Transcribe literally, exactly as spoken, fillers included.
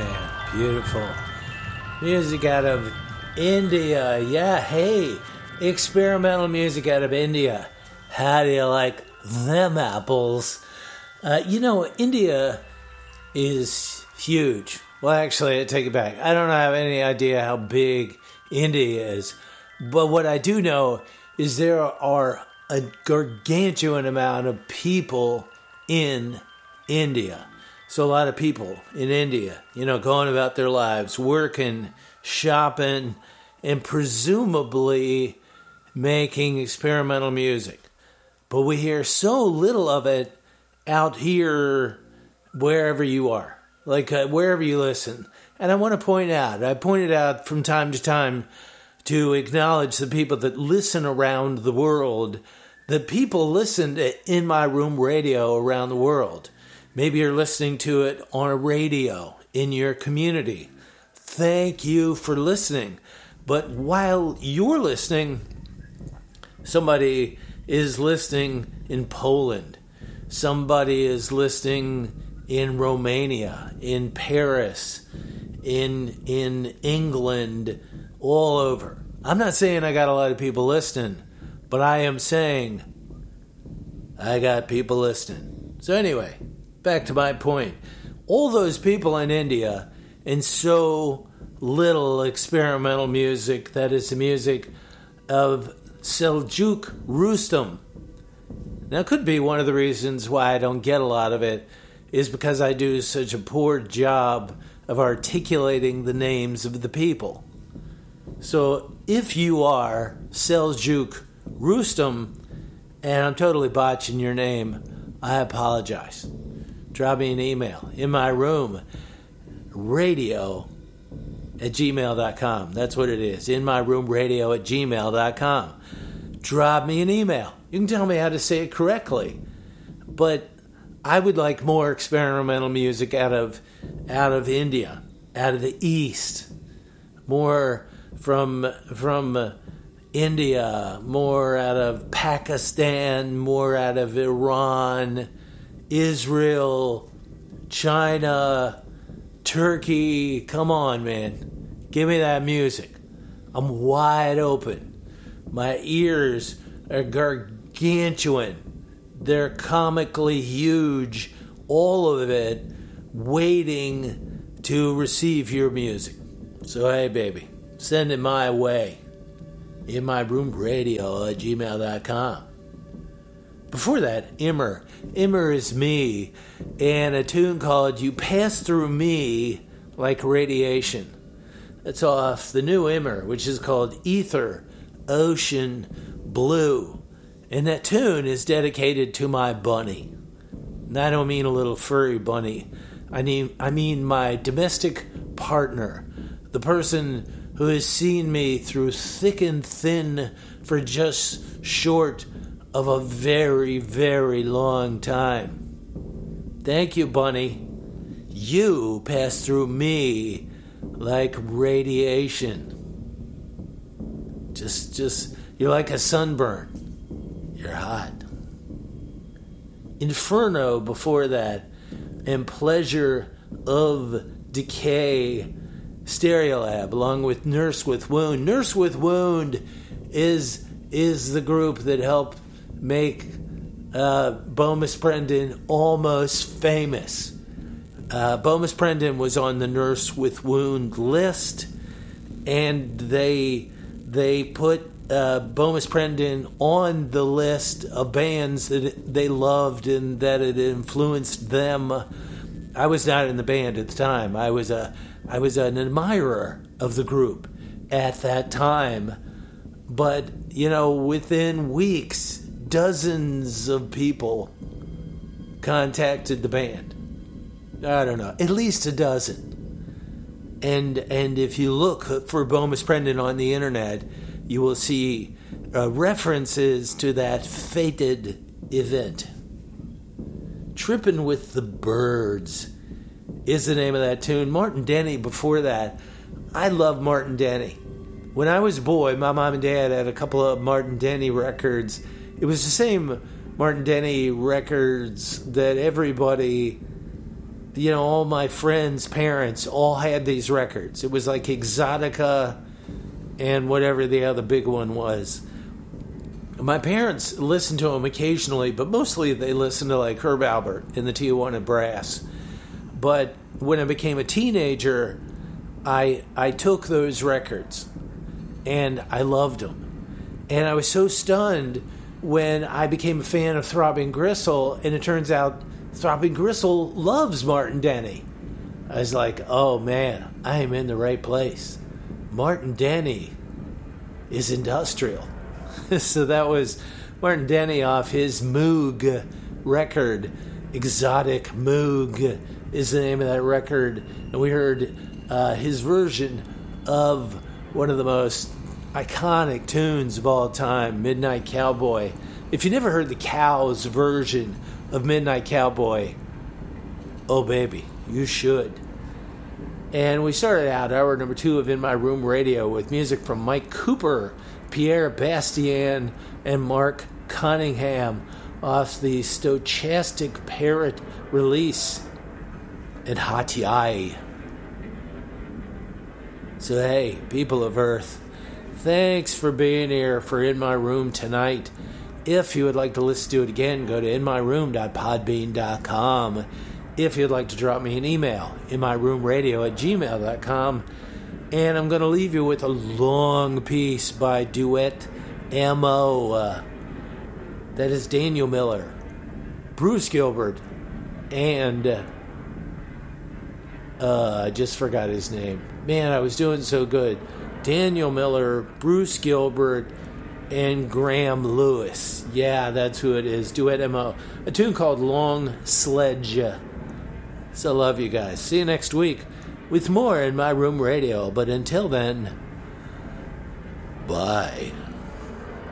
man. Beautiful. Music out of India. Yeah, hey. Experimental music out of India. How do you like them apples? Uh, you know, India is huge. Well, actually, I take it back. I don't have any idea how big India is. But what I do know is there are a gargantuan amount of people in India. So a lot of people in India, you know, going about their lives, working, shopping, and presumably making experimental music. But we hear so little of it out here wherever you are, like uh, wherever you listen. And I want to point out, I pointed out from time to time to acknowledge the people that listen around the world, that people listen to In My Room Radio around the world. Maybe you're listening to it on a radio in your community. Thank you for listening. But while you're listening, somebody is listening in Poland. Somebody is listening in Romania, in Paris, in in England, all over. I'm not saying I got a lot of people listening, but I am saying I got people listening. So anyway, back to my point. All those people in India and so little experimental music, that is the music of Seljuk Rustam. Now, it could be one of the reasons why I don't get a lot of it is because I do such a poor job of articulating the names of the people. So if you are Seljuk Rustam, and I'm totally botching your name, I apologize. Drop me an email. In My Room Radio at gmail dot com. That's what it is. In My Room Radio at gmail dot com. Drop me an email. You can tell me how to say it correctly. But I would like more experimental music out of out of India, out of the East. More from from uh, India, more out of Pakistan, more out of Iran, Israel, China, Turkey. Come on, man. Give me that music. I'm wide open. My ears are gargantuan. They're comically huge. All of it waiting to receive your music. So, hey, baby, send it my way. In My Room Radio at gmail dot com. Before that, Immer. Immer is me, and a tune called You Pass Through Me Like Radiation. That's off the new Immer, which is called Ether Ocean Blue. And that tune is dedicated to my bunny. And I don't mean a little furry bunny. I mean, I mean my domestic partner, the person who has seen me through thick and thin for just short of a very, very long time. Thank you, bunny. You pass through me like radiation. Just, just, you're like a sunburn. You're hot. Inferno before that, and Pleasure of Decay, Stereolab, along with Nurse with Wound. Nurse with Wound is is the group that helped make uh, Bomis Prendin almost famous. Uh, Bomis Prendin was on the Nurse with Wound list, and they they put uh, Bomis Prendin on the list of bands that they loved and that had influenced them. I was not in the band at the time. I was a I was an admirer of the group at that time. But, you know, within weeks, dozens of people contacted the band. I don't know, at least a dozen. And and if you look for Bomis Prendin on the internet, you will see uh, references to that fated event. Trippin' with the Birds is the name of that tune. Martin Denny before that. I love Martin Denny. When I was a boy, my mom and dad had a couple of Martin Denny records. It was the same Martin Denny records that everybody you know, all my friends' parents all had these records. It was like Exotica and whatever the other big one was. My parents listened to them occasionally, but mostly they listened to like Herb Alpert and the Tijuana Brass. But when I became a teenager, I I took those records and I loved them. And I was so stunned when I became a fan of Throbbing Gristle, and it turns out Throbbing Gristle loves Martin Denny. I was like, oh man, I am in the right place. Martin Denny is industrial. So that was Martin Denny off his Moog record. Exotic Moog is the name of that record. And we heard uh, his version of one of the most iconic tunes of all time, Midnight Cowboy. If you never heard the Cows version of Midnight Cowboy, oh baby, you should. And we started out hour number two of In My Room Radio with music from Mike Cooper, Pierre Bastien, and Mark Cunningham off the Stochastic Parrot release and Hatii. So hey, people of Earth, thanks for being here for In My Room tonight. If you would like to listen to it again, go to in my room dot podbean dot com. If you'd like to drop me an email, inmyroomradio at gmail dot com. And I'm going to leave you with a long piece by Duet M O. Uh, that is Daniel Miller, Bruce Gilbert, and uh, uh, I just forgot his name. Man, I was doing so good. Daniel Miller, Bruce Gilbert, and Graham Lewis. Yeah, that's who it is. Duet M O. A tune called Long Sledge. So love you guys. See you next week with more In My Room Radio. But until then, bye.